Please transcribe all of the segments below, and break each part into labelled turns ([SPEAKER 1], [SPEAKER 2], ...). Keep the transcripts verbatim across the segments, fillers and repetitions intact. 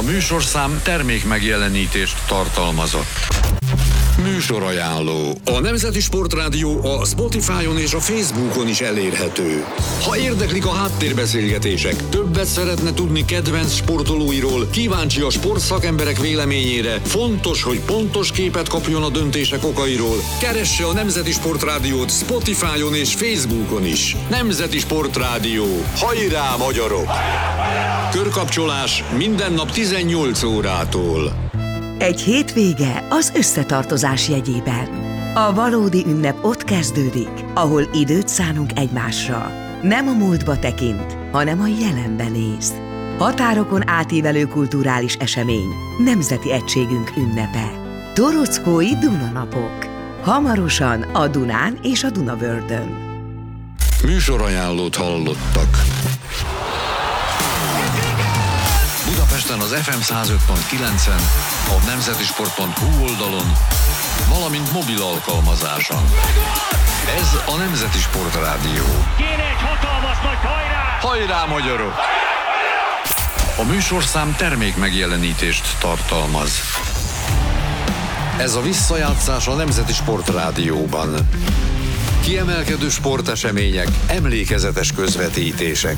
[SPEAKER 1] A műsorszám termék megjelenítést tartalmazott. Műsorajánló. A Nemzeti Sportrádió a Spotify-on és a Facebookon is elérhető. Ha érdeklik a háttérbeszélgetések, többet szeretne tudni kedvenc sportolóiról, kíváncsi a sportszakemberek véleményére, fontos, hogy pontos képet kapjon a döntések okairól, keresse a Nemzeti Sportrádiót Spotify-on és Facebookon is. Nemzeti Sportrádió. Hajrá, magyarok! Körkapcsolás minden nap tizennyolc órától.
[SPEAKER 2] Egy hétvége az összetartozás jegyében. A valódi ünnep ott kezdődik, ahol időt szánunk egymásra. Nem a múltba tekint, hanem a jelenbe néz. Határokon átívelő kulturális esemény, nemzeti egységünk ünnepe. Torockói Dunanapok. Hamarosan a Dunán és a Dunavördön.
[SPEAKER 1] Műsorajánlót hallottak. Budapesten az ef em száz öt pont kilencen, a nemzetisport pont hu oldalon, valamint mobil alkalmazáson. Ez a Nemzeti Sportrádió.
[SPEAKER 3] Kéne egy hatalmas nagy hajrá!
[SPEAKER 1] Hajrá, magyarok! A műsorszám termék megjelenítést tartalmaz. Ez a visszajátszás a Nemzeti Sportrádióban. Kiemelkedő sportesemények, emlékezetes közvetítések.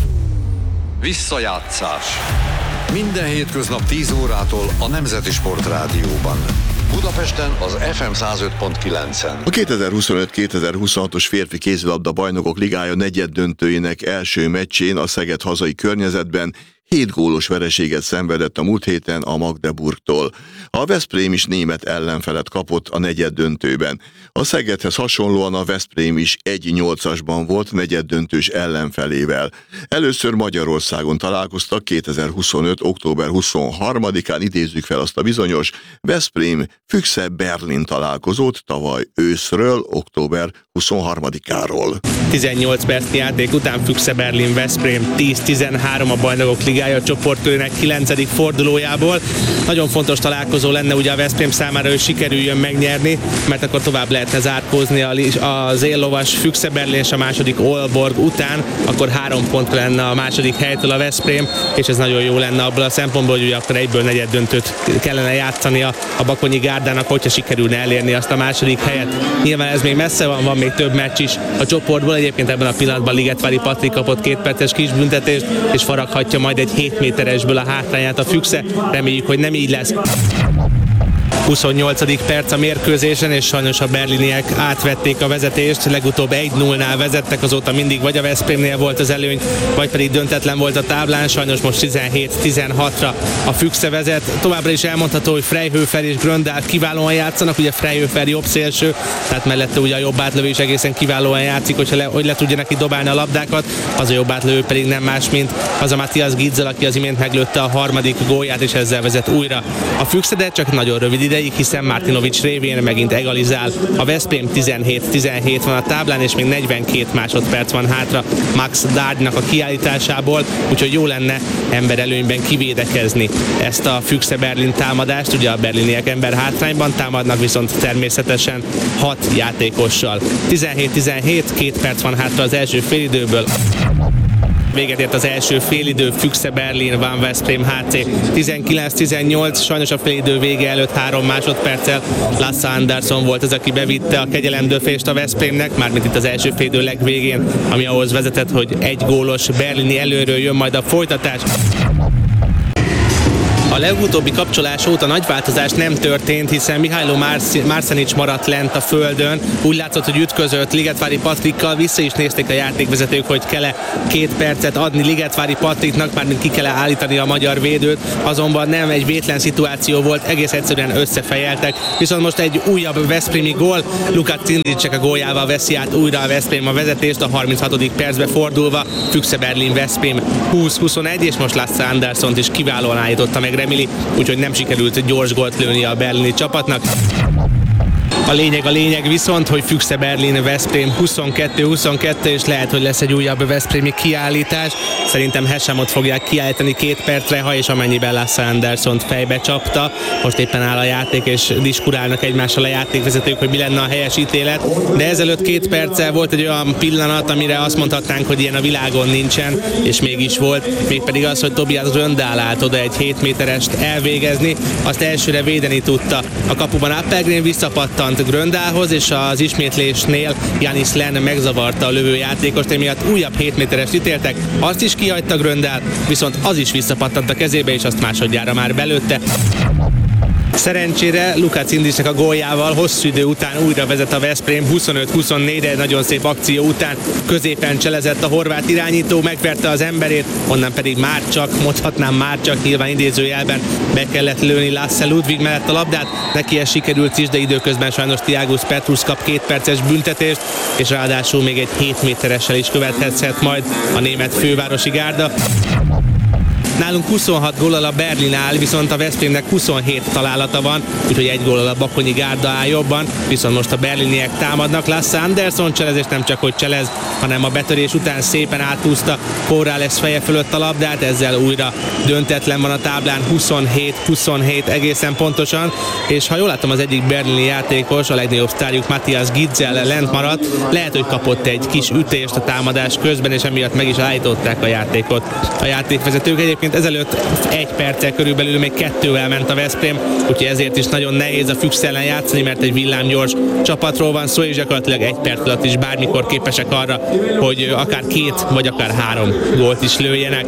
[SPEAKER 1] Visszajátszás. Minden hétköznap tíz órától a Nemzeti Sportrádióban. Budapesten az ef em száz öt pont kilencen.
[SPEAKER 4] A kétezer-huszonöt kétezer-huszonhatos férfi kézilabda bajnokok ligája negyeddöntőjének első meccsén a Szeged hazai környezetben hét gólos vereséget szenvedett a múlt héten a Magdeburgtól. A Veszprém is német ellenfelet kapott a negyeddöntőben. A Szegedhez hasonlóan a Veszprém is egy nyolcasban volt negyeddöntős ellenfelével. Először Magyarországon találkoztak kétezer-huszonöt október huszonharmadikán, idézzük fel azt a bizonyos Veszprém Füchse Berlin találkozót tavaly őszről, október huszonharmadikáról.
[SPEAKER 5] tizennyolc perc játék után Füchse Berlin Veszprém tíz tizenhárom a bajnokok ligája csoportkörének kilencedik fordulójából. Nagyon fontos találkozó lenne ugye a Veszprém számára, hogy sikerüljön megnyerni, mert akkor tovább lehetne zárkózni az éllovas Füchse Berlin és a második Aalborg után, akkor három pont lenne a második helytől a Veszprém, és ez nagyon jó lenne abból a szempontból, hogy ugye akkor egyből negyeddöntőt kellene játszania a Bakonyi Gárdának, hogyha sikerülne elérni azt a második helyet. Nyilván ez még messze van, van még több meccs is a csoportból. Egyébként ebben a pillanatban Ligetvári Patrik kapott két perces kisbüntetést, és faraghatja majd egy hét méteresből a hátrányát a Füchse. Reméljük, hogy nem így lesz. huszonnyolcadik perc a mérkőzésen, és sajnos a berliniek átvették a vezetést, legutóbb egy nullnál vezettek, azóta mindig vagy a Veszprémnél volt az előny, vagy pedig döntetlen volt a táblán, sajnos most tizenhét tizenhatra a Füchse vezet. Továbbra is elmondható, hogy Freyhofer és Gröndál kiválóan játszanak, ugye Freyhofer jobb szélső, tehát mellette ugye a jobb átlövő is egészen kiválóan játszik, hogyha le, hogy le tudja neki dobálni a labdákat, az a jobb átlövő pedig nem más, mint az a Matthias Gitzel, aki az imént meglőtte a harmadik gólját, és ezzel vezet újra a Füchse, de csak nagyon rövid ideig, hiszen Martinovics révén megint egalizál. A Veszprém tizenhét tizenhét van a táblán, és még negyvenkét másodperc van hátra Max Dárgynak a kiállításából, úgyhogy jó lenne emberelőnyben kivédekezni ezt a Füchse Berlin támadást. Ugye a berliniek ember hátrányban támadnak, viszont természetesen hat játékossal. tizenhét tizenhét, két perc van hátra az első félidőből. Véget ért az első félidő, Füchse Berlin, Van Veszprém há cé tizenkilenc tizennyolc, sajnos a félidő vége előtt három másodperccel Lasse Andersson volt az, aki bevitte a kegyelemdöfést a Veszprémnek, mármint itt az első félidő legvégén, ami ahhoz vezetett, hogy egy gólos berlini előről jön majd a folytatás. A legutóbbi kapcsolás óta nagy változás nem történt, hiszen Mihailo Marcenic maradt lent a földön. Úgy látszott, hogy ütközött Ligetvári Patrikkal, vissza is nézték a játékvezetők, hogy kell-e két percet adni Ligetvári Patriknak, mármint ki kell állítani a magyar védőt, azonban nem egy vétlen szituáció volt, egész egyszerűen összefejeltek. Viszont most egy újabb veszprémi gól, Lukács Cindricsek a góljával veszi át újra a Veszprém a vezetést, a harminchatodik percbe fordulva, Füchse Berlin Veszprém húsz huszonegy, és most Lasse Anderssont is kiválóan állította meg Remili, úgyhogy nem sikerült gyors gólt lőni a berlini csapatnak. A lényeg a lényeg viszont, hogy Füchse Berlin Veszprém huszonkettő huszonkettő, és lehet, hogy lesz egy újabb veszprémi kiállítás. Szerintem Hesemot fogják kiállítani két percre, ha és amennyiben Lasse Anderssont fejbe csapta. Most éppen áll a játék, és diskurálnak egymással a játékvezetők, hogy mi lenne a helyes ítélet. De ezelőtt két perccel volt egy olyan pillanat, amire azt mondhatnánk, hogy ilyen a világon nincsen, és mégis volt. Mégpedig az, hogy Tobias Gröndal állt oda egy hét méterest elvégezni, azt elsőre védeni tudta. A kapuban Appelgren visszapattant Gröndalhoz, és az ismétlésnél Janis Lenn megzavarta a lövőjátékost, emiatt újabb hét méterest ítéltek, azt is kihagyta Gröndal, viszont az is visszapattant a kezébe, és azt másodjára már belőtte. Szerencsére Lukács Indisnek a góljával hosszú idő után újra vezet a Veszprém huszonöt huszonnégyre, egy nagyon szép akció után középen cselezett a horvát irányító, megverte az emberét, onnan pedig már csak, mondhatnám már csak, nyilván idézőjelben be kellett lőni Lasse Ludwig mellett a labdát, neki ez sikerült is, de időközben sajnos Tiagus Petrus kap két perces büntetést, és ráadásul még egy hét méteressel is követhetett majd a német fővárosi gárda. Nálunk huszonhat góllal a Berlin áll, viszont a Veszprémnek huszonhét találata van, úgyhogy egy góllal a bakonyi gárda áll jobban, viszont most a berliniek támadnak. Lasse Andersson cselez, és nem csak hogy cselez, hanem a betörés után szépen átúzta Corrales feje fölött a labdát, ezzel újra döntetlen van a táblán, huszonhét huszonhét egészen pontosan, és ha jól látom, az egyik berlini játékos, a legnagyobb sztárjuk Matthias Gitzel lent maradt, lehet, hogy kapott egy kis ütést a támadás közben, és emiatt meg is állították a játékot. A játékvezetők egyébként ezelőtt egy perccel körülbelül még kettővel ment a Veszprém, úgyhogy ezért is nagyon nehéz a Füchse ellen játszani, mert egy villámgyors csapatról van szó, és gyakorlatilag egy perc alatt is bármikor képesek arra, hogy akár két vagy akár három gólt is lőjenek.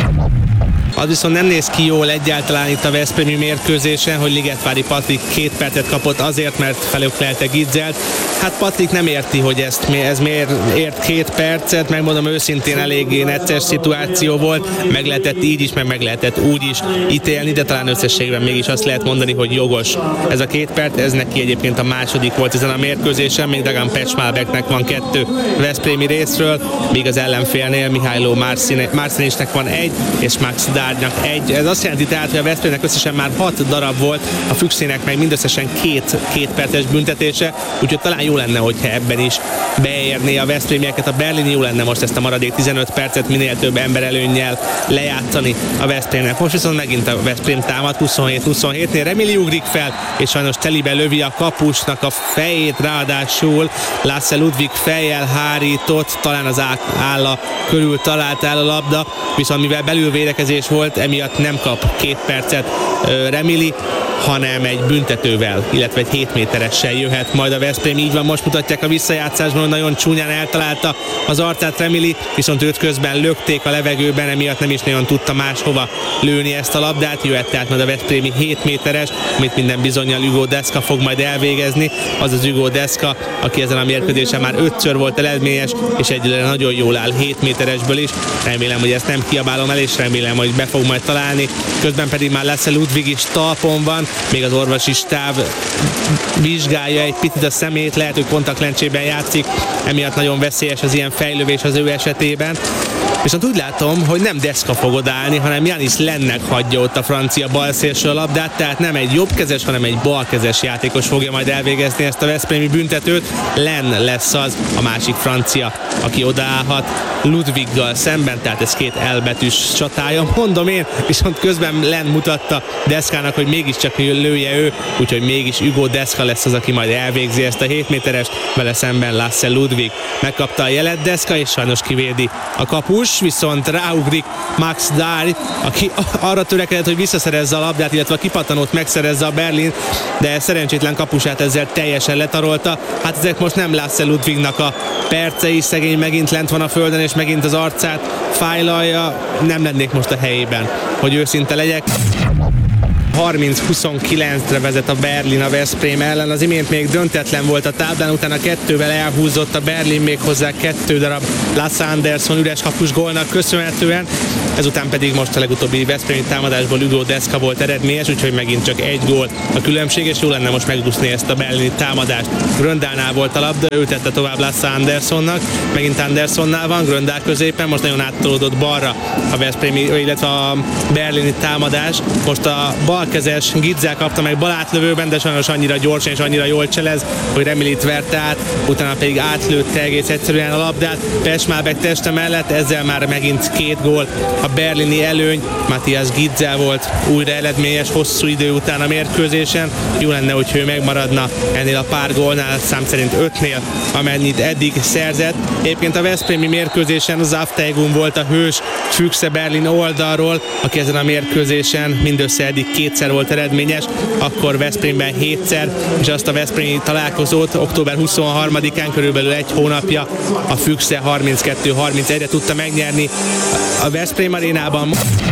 [SPEAKER 5] Az viszont nem néz ki jól egyáltalán itt a veszprémi mérkőzésen, hogy Ligetvári Patrik két percet kapott azért, mert felöklelte Gitzelt. Hát Patrik nem érti, hogy ezt, ez miért ért két percet, megmondom őszintén, eléggé necces szituáció volt, meg lehetett így is, meg meg lehetett úgy is ítélni, de talán összességben mégis azt lehet mondani, hogy jogos ez a két perc, ez neki egyébként a második volt ezen a mérkőzésen, még Dagan Pechmalbeknek van kettő veszprémi részről, míg az ellenfélnél Mihailo Marcinisnek van egy, és Max Dárnak egy. Ez azt jelenti tehát, hogy a Veszprémnek összesen már hat darab volt, a Füchsének meg mindösszesen két, két perces büntetése, úgyhogy talán jó lenne, hogyha ebben is beérné a veszprémieket. A berlini, jó lenne most ezt a maradék tizenöt percet minél több emberelőnnyel lejátszani a Veszprémnek. Most viszont megint a Veszprém támad huszonhét huszonhétnél, Remili ugrik fel, és sajnos telibe lövi a kapusnak a fejét, ráadásul Lasse Ludwig fejjel hárított, talán az álla körül talált el a labda, viszont mivel belül védekezés volt, emiatt nem kap két percet Remili, hanem egy büntetővel, illetve egy hét méteressel jöhet majd a Veszprém. Így van, most mutatják a visszajátszásban, hogy nagyon csúnyán eltalálta az arcát Remili, viszont őt közben lökték a levegőben, emiatt nem is nagyon tudta máshova lőni ezt a labdát. Jöhet tehát majd a veszprémi hét méteres, amit minden bizonnyal Hugo Deska fog majd elvégezni. Az az Hugo Deska, aki ezen a mérkőzésen már ötször volt eredményes, és egyelőre nagyon jól áll hét méteresből is. Remélem, hogy ezt nem kiabálom el, és remélem, hogy be fog majd találni. Közben pedig már Lasse Ludwig is talpon van, még az orvosi stáb vizsgálja egy picit a szemét, lehet, hogy kontaktlencsében játszik, emiatt nagyon veszélyes az ilyen fejlövés az ő esetében. Viszont úgy látom, hogy nem Deska fog odállni, hanem Janis Lennek hagyja ott a francia balszélső labdát, tehát nem egy jobbkezes, hanem egy balkezes játékos fogja majd elvégezni ezt a veszprémi büntetőt. Len lesz az, a másik francia, aki odaállhat Ludwiggal szemben, tehát ez két elbetűs csatája, mondom én, viszont közben Len mutatta Deskának, hogy mégiscsak lője ő, úgyhogy mégis Hugo Deska lesz az, aki majd elvégzi ezt a hét méterest, vele szemben Lasse Ludwig. Megkapta a jelet Deska, és sajnos kivédi a kapus, viszont ráugrik Max Dár, aki arra törekedett, hogy visszaszerezze a labdát, illetve a kipattanót megszerezze a Berlin, de szerencsétlen kapusát ezzel teljesen letarolta. Hát ezek most nem Lasse Ludwignak a percei, szegény megint lent van a földön, és megint az arcát fájlalja, nem lennék most a helyében, hogy őszinte legyek. harminc huszonkilencre vezet a Berlin a Veszprém ellen, az imént még döntetlen volt a táblán, utána kettővel elhúzott a Berlin, még hozzá kettő darab Lasse Andersson üres kapus gólnak köszönhetően, ezután pedig most a legutóbbi veszprémi támadásból Hugo Deska volt eredményes, úgyhogy megint csak egy gól a különbség, és jó lenne most megúszni ezt a berlini támadást. Gröndálnál volt a labda, ő tette tovább Lasse Anderssonnak, megint Anderssonnál van, Gröndál középen, most nagyon áttolódott balra a veszprémi, illetve a berlini támadás, most a bal balkezes Gidzel kapta meg bal átlövőben, de sajnos annyira gyorsan és annyira jól cselez, hogy Remilit vert át, utána pedig átlőtte egész egyszerűen a labdát Pesmálbek teste mellett, ezzel már megint két gól. A berlini előny, Matthias Gidzel volt újra eredményes hosszú idő után a mérkőzésen. Jó lenne, hogy ő megmaradna ennél a pár gólnál, szám szerint ötnél, amennyit eddig szerzett. Egyébként a veszprémi mérkőzésen Zafteigun volt a hős Füchse Berlin oldalról, aki ezen a mérkőzésen mindössze eddig kétszer volt eredményes, akkor Veszprémben hétszer, és azt a veszprémi találkozót október huszonharmadikán, körülbelül egy hónapja a Füchse harminckettő harmincegyre tudta megnyerni a Veszprém arénában.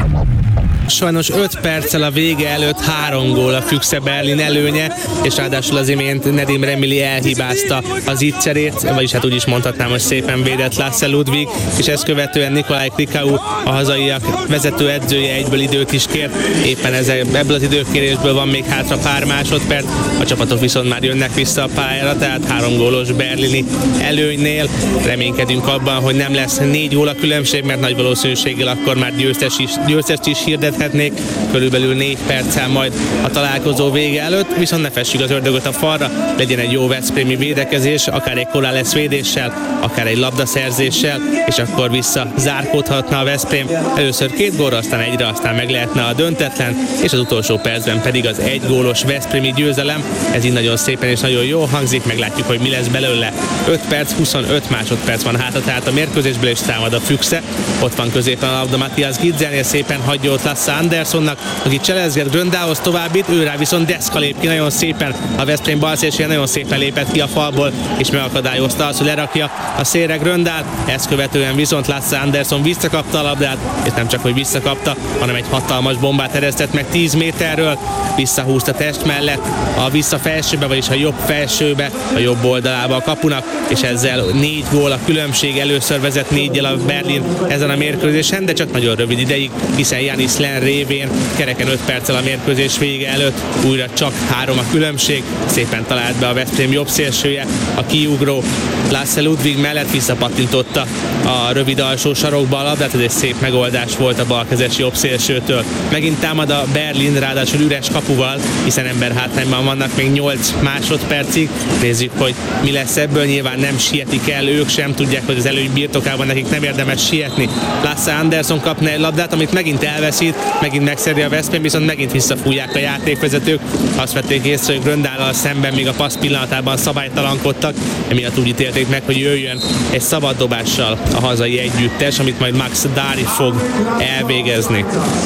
[SPEAKER 5] Sajnos öt perccel a vége előtt három gól a Füchse Berlin előnye, és ráadásul az imént Nedim Remili elhibázta az ittszerét, vagyis hát úgy is mondhatnám, hogy szépen védett Lasse Ludwig, és ezt követően Nikolaj Krikau, a hazaiak vezető edzője egyből időt is kért. Éppen ez, ebből az időkérésből van még hátra pár másodperc, a csapatok viszont már jönnek vissza a pályára, tehát három gólos berlini előnynél. Reménykedünk abban, hogy nem lesz négy gól a különbség, mert nagy valószínűséggel akkor már győztes is, győztest is hirdet körülbelül négy perccel majd a találkozó vége előtt, viszont ne fessük az ördögöt a falra, legyen egy jó veszprémi védekezés, akár egy Corrales védéssel, akár egy labdaszerzéssel, és akkor vissza zárkódhatna a Veszprém. Először két gólra, aztán egyre, aztán meg lehetne a döntetlen, és az utolsó percben pedig az egy gólos veszprémi győzelem. Ez így nagyon szépen és nagyon jól hangzik, meglátjuk, hogy mi lesz belőle. öt perc, huszonöt másodperc van hátra, tehát a mérkőzésből is támad a Füchse. Ott van középen a labda Matthias Gidzelnél, szépen hagyja ott Lasse Anderssonnak, aki cselezget Gröndához továbbít, őrá viszont Deszka lép ki nagyon szépen, a Veszprém balszélsője nagyon szépen lépett ki a falból, és megakadályozta azt, hogy lerakja a szélre Gröndál, ezt követően viszont Lasse Andersson visszakapta a labdát, és nem csak, hogy visszakapta, hanem egy hatalmas bombát eresztett meg tíz méterről, visszahúzta test mellett a vissza felsőbe, vagyis a jobb felsőbe, a jobb oldalába a kapunak, és ezzel négy gól a különbség, először vezet négyel a Berlin ezen a mérkőzésen, de csak nagyon rövid ideig, hiszen Janis Len révén kereken öt perccel a mérkőzés vége előtt újra csak három a különbség, szépen talált be a Veszprém jobb szélsője, a kiugró Lasse Ludwig mellett visszapattintotta a rövid alsó sarokba a labdát, ez egy szép megoldás volt a balkezes jobb szélsőtől. Megint támad a Berlin, ráadásul üres kapuval, hiszen emberhátrányban vannak még nyolc másodpercig. Nézzük, hogy mi lesz ebből, nyilván nem sietik el, ők sem tudják, hogy az előny birtokában nekik nem érdemes sietni. Lasse Andersson kapna egy labdát, amit megint elveszít, megint megszeri a Veszprém, viszont megint visszafújják a játékvezetők. Azt vették észre, hogy Gröndállal szemben még a passz pillanatában szabálytalankodtak, emiatt úgy ítélték meg, hogy jöjjön egy szabad dobással a hazai együttes, amit majd Max Dári fog elvégezni.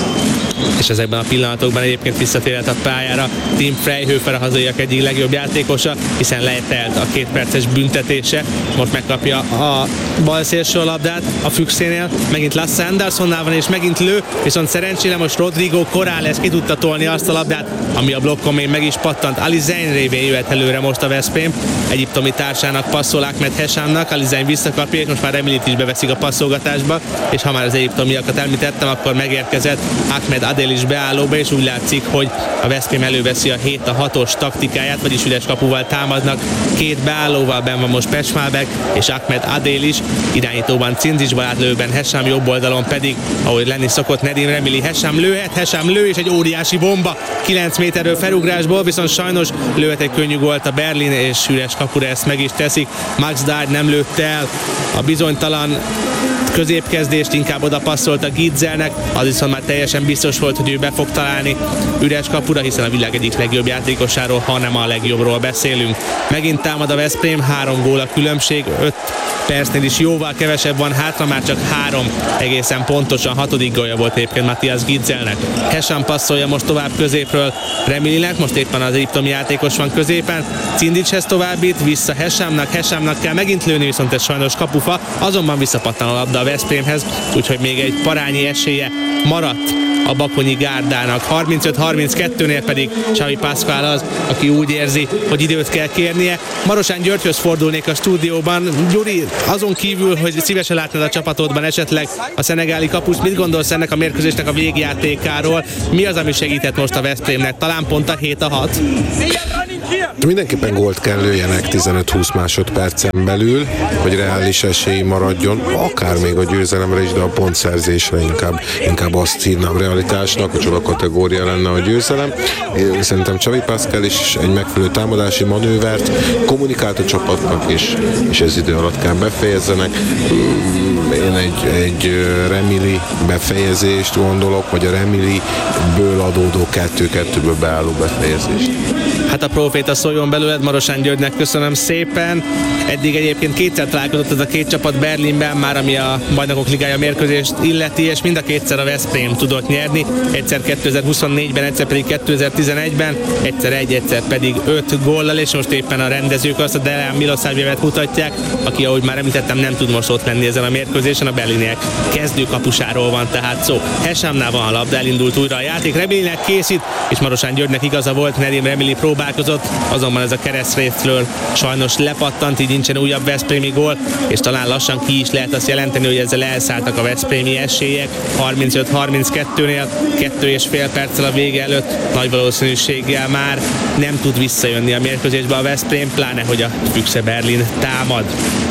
[SPEAKER 5] És ezekben a pillanatokban egyébként visszatérhet a pályára Tim Freihöfer, a hazaiak egyik legjobb játékosa, hiszen letelt a két perces büntetése. Most megkapja a bal szélső labdát a Füchsénél, megint Lasse Anderssonnál van, és megint lő, viszont szerencsére most Rodrigo Corrales ki tudta tolni azt a labdát, ami a blokkon még meg is pattant. Ali Zein révén jöhet előre most a Veszprém. Egyiptomi társának passzol Ahmed Heshamnak, Ali Zein visszakapja, és most már Remilit is beveszik a passzolgatásba, és ha már az egyiptomiakat említettem, akkor megérkezett Ahmed Adel is beállóba, és úgy látszik, hogy a Veszprém előveszi a hét a hatos taktikáját, vagyis üres kapuval támadnak. Két beállóval benn van most Pesmálbek és Ahmed Adel is, irányítóban Cinzics, balátlőben Hesham, jobb oldalon pedig, ahogy lenni szokott, Nedim Remili. Hesham lőhet, Hesham lő, és egy óriási bomba kilenc méterről felugrásból, viszont sajnos lőhet egy könnyű gólt a Berlin, és üres kapura ezt meg is teszik. Max Dard nem lőtte el a bizonytalan középkezdést, inkább oda passzolt a Gidzelnek, az viszont már teljesen biztos volt, hogy ő be fog találni üres kapura, hiszen a világ egyik legjobb játékosáról, ha nem a legjobbról beszélünk. Megint támad a Veszprém, három gól a különbség, öt percnél is jóval kevesebb van hátra, már csak három egészen pontosan, hatodik gólja volt egyébként Matthias Gidzelnek. Hesham passzolja most tovább középről Remilinek, most éppen az egyiptomi játékos van középen, Cindicshez továbbít, vissza Heshamnak, Heshamnak kell megint lőni, viszont ez sajnos kapufa, azonban visszapattan a labda a Veszprémhez, úgyhogy még egy parányi esélye maradt a bakonyi gárdának. harmincöt harminckettőnél pedig Xavi Pascual az, aki úgy érzi, hogy időt kell kérnie. Marosán Györgyhöz fordulnék a stúdióban. Gyuri, azon kívül, hogy szívesen látnád a csapatodban esetleg a szenegáli kapust, mit gondolsz ennek a mérkőzésnek a végjátékáról? Mi az, ami segített most a Veszprémnek? Talán pont a hét a hat?
[SPEAKER 6] Mindenképpen gólt kell lőjenek tizenöt-húsz másodpercen belül, hogy reális esély maradjon, akár még a győzelemre is, de a pontszerzésre inkább, inkább azt hívnám realitásnak, hogy csak a kategória lenne a győzelem. Én szerintem Xavi Pascal is egy megfelelő támadási manővert kommunikált a csapatnak, és, és ez idő alatt kell befejezzenek. Én egy, egy Remili befejezést gondolok, vagy a Remiliből adódó kettő-kettőből beálló befejezést.
[SPEAKER 5] Hát a proféta szóljon belőled, Marosán Györgynek köszönöm szépen. Eddig egyébként kétszer találkozott ez a két csapat Berlinben, már ami a Bajnokok Ligája mérkőzést illeti, és mind a kétszer a Veszprém tudott nyerni. Egyszer kétezer-huszonnégyben, egyszer pedig kétezer-tizenegyben, egyszer egy, egyszer pedig öt góllal, és most éppen a rendezők azt a Dejan Milosavljevet mutatják, aki, ahogy már említettem, nem tud most ott lenni ezen a mérkőzésen, a berliniek kezdőkapusáról van tehát szó. Hesamnál van a labda, elindult újra a játék, Remilinek készít, és Marosán Györgynek igaza volt, Nedim Remili próbálkozott, azonban ez a keresztrészről sajnos lepattant, így nincsen újabb veszprémi gól, és talán lassan ki is lehet azt jelenteni, hogy ezzel elszálltak a veszprémi esélyek. harmincöt harminckettőnél, kettő és fél perccel a vége előtt nagy valószínűséggel már nem tud visszajönni a mérkőzésbe a Veszprém, pláne hogy a Füchse Berlin támad.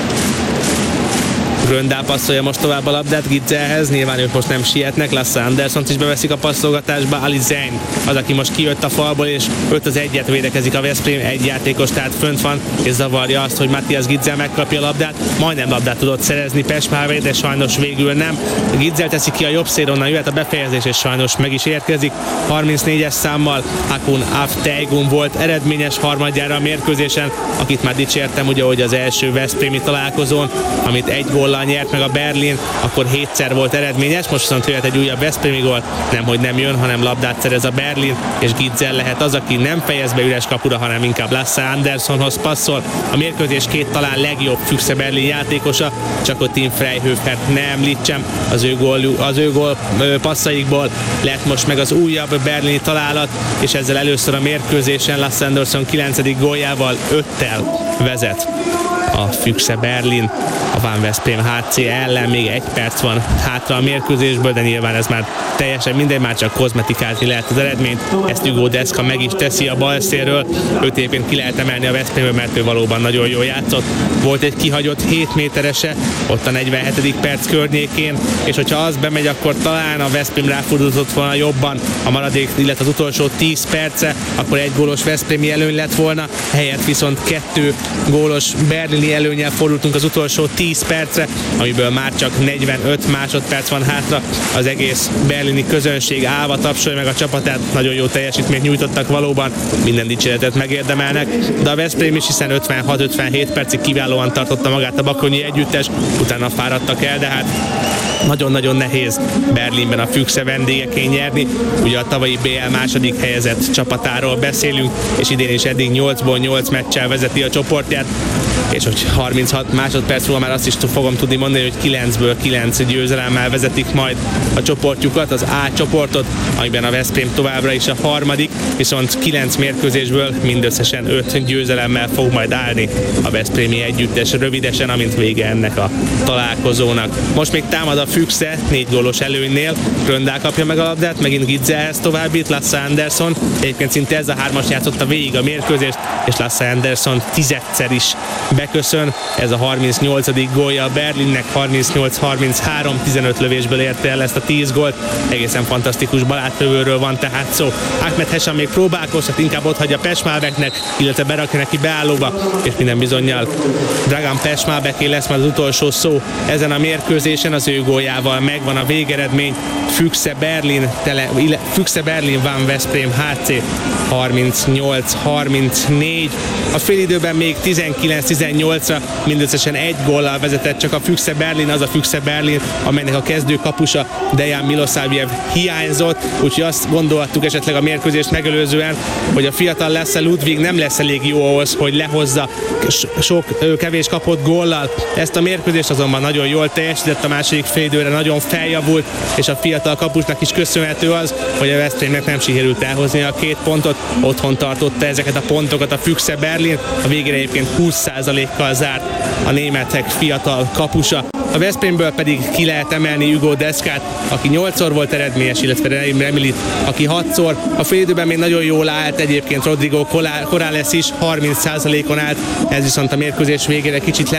[SPEAKER 5] Gröndál passzolja most tovább a labdát Gitzelhez, nyilván ők most nem sietnek, Lasse Andersont is beveszik a passzolgatásba, Ali Zein az, aki most kijött a falból, és öt az egyet védekezik a Veszprém, egy játékos, tehát fönt van, és zavarja azt, hogy Matthias Gitzel megkapja a labdát, majdnem labdát tudott szerezni Peshmerga, de sajnos végül nem. Gitzel teszi ki a jobb szél, onnan jöhet a befejezés, és sajnos meg is érkezik. harmincnégyes számmal Akun Afteigun volt eredményes harmadjára a mérkőzésen, akit már dicsértem, ugye, hogy az első veszprémi találkozón, amit egy góllal nyert meg a Berlin, akkor hétszer volt eredményes, most viszont jöhet egy újabb veszprémi gól, nemhogy nem jön, hanem labdát szerez a Berlin, és Gitzel lehet az, aki nem fejez be üres kapura, hanem inkább Lasse Andersonhoz passzol. A mérkőzés két talán legjobb Füchse Berlin játékosa, csak ott Tim Freihöfert ne említsem, az ő gól, az ő gól passzaikból lett most meg az újabb berlini találat, és ezzel először a mérkőzésen Lasse Anderson kilencedik góljával öttel vezet a Füchse Berlin a Van Veszprém há cé ellen. Még egy perc van hátra a mérkőzésből, de nyilván ez már teljesen mindegy, már csak kozmetikázni lehet az eredményt. Ezt Hugo Deszka meg is teszi a bal szélről. Őt éppen ki lehet emelni a Veszprémből, mert ő valóban nagyon jól játszott. Volt egy kihagyott hét méterese ott a negyvenhetedik perc környékén, és hogyha az bemegy, akkor talán a Veszprém ráfordultott volna jobban a maradék, illetve az utolsó tíz perce, akkor egy gólos veszprémi előny lett volna, helyett viszont kettő gólos berlini előnnyel fordultunk az utolsó tíz percre, amiből már csak negyvenöt másodperc van hátra. Az egész berlini közönség állva tapsolja meg a csapatát, nagyon jó teljesítményt nyújtottak valóban, minden dicséretet megérdemelnek, de a Veszprém is, hiszen ötvenhat-ötvenhét percig kiválóan tartotta magát a bakonyi együttes, utána fáradtak el, de hát nagyon-nagyon nehéz Berlinben a Füchse vendégeként nyerni. Ugye a tavalyi bé el második helyezett csapatáról beszélünk, és idén is eddig nyolcból nyolc meccsel vezeti a csoportját, és hogy harminchat másodperc múlva már azt is fogom tudni mondani, hogy kilencből kilenc győzelemmel vezetik majd a csoportjukat, az A csoportot, amiben a Veszprém továbbra is a harmadik, viszont kilenc mérkőzésből mindösszesen öt győzelemmel fog majd állni a veszprémi együttes rövidesen, amint vége ennek a találkozónak. Most még támad a Füchse négy gólos előnynél, Gröndál kapja meg a labdát, megint Gitzelhez továbbít, Lasse Anderson, egyébként szinte ez a hármas játszotta végig a mérkőzést, és Lasse Anderson tizedszer is beköszön, ez a harmincnyolcadik gólja a Berlinnek, harmincnyolc harminchárom, tizenöt lövésből érte el ezt a tíz gólt, egészen fantasztikus balátlövőről van tehát szó. Ahmed Hesham még próbálkozhat, inkább ott hagyja Peshmergnek, illetve berakja neki beállóba, és minden bizonnyal Dragan Peshmergé lesz már az utolsó szó ezen a mérkőzésen, az ő góljával megvan a végeredmény. Füchse Berlin, tele, Füchse Berlin Van Veszprém há cé harmincnyolc harmincnégy. A félidőben még tizenkilenc tizennyolcra mindösszesen egy góllal vezetett csak a Füchse Berlin, az a Füchse Berlin, amelynek a kezdő kapusa Dejan Milosavljev hiányzott, úgyhogy azt gondoltuk esetleg a mérkőzést megelőzően, hogy a fiatal Lasse Ludwig nem lesz elég jó ahhoz, hogy lehozza sok kevés kapott góllal ezt a mérkőzést, azonban nagyon jól teljesített, a második félidőre nagyon feljavult, és a fiatal kapusnak is köszönhető az, hogy a Veszprémnek nem sikerült elhozni a két pontot, otthon tartotta ezeket a pontokat a Füchse Berlin, a végére egyébként húsz százalék százalékkal zárt a németek fiatal kapusa. A Veszprémből pedig ki lehet emelni Hugo Deszkát, aki nyolcszor volt eredményes, illetve Remilit, aki hatszor. A félidőben még nagyon jól állt egyébként Rodrigo Corrales is, harminc százalékon állt, ez viszont a mérkőzés végére kicsit